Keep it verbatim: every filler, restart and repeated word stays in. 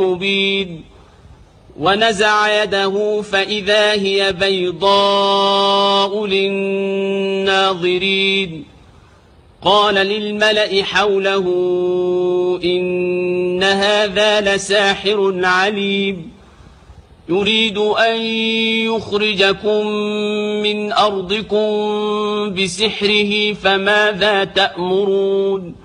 مبين ونزع يده فإذا هي بيضاء للناظرين قال للملأ حوله إن هذا لساحر عليم يريد أن يخرجكم من أرضكم بسحره فماذا تأمرون